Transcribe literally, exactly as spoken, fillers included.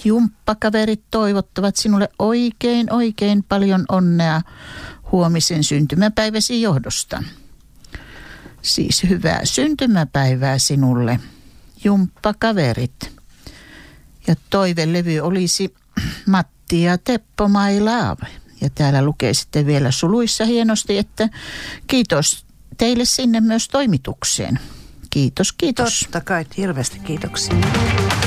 jumppakaverit toivottavat sinulle oikein, oikein paljon onnea huomisen syntymäpäiväsi johdosta. Siis hyvää syntymäpäivää sinulle, jumppakaverit. Ja toivelevy olisi Matti ja Teppo My Love. Ja täällä lukee sitten vielä suluissa hienosti, että kiitos teille sinne myös toimitukseen. Kiitos, kiitos. Totta kai, hirveästi kiitoksia.